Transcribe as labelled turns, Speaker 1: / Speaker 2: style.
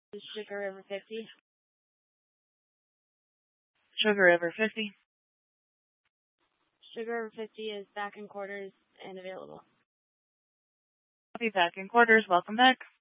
Speaker 1: This is Sugar River 50.
Speaker 2: Sugar River 50.
Speaker 1: Sugar River 50 is back in quarters and available.
Speaker 2: I'll be back in quarters. Welcome back.